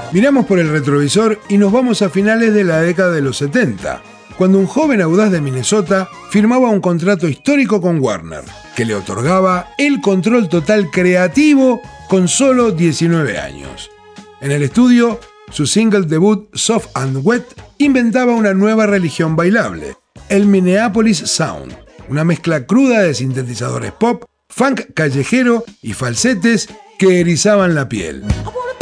Miramos por el retrovisor y nos vamos a finales de la década de los 70, cuando un joven audaz de Minnesota firmaba un contrato histórico con Warner, que le otorgaba el control total creativo con solo 19 años. En el estudio, su single debut Soft and Wet inventaba una nueva religión bailable, el Minneapolis Sound, una mezcla cruda de sintetizadores pop, funk callejero y falsetes que erizaban la piel.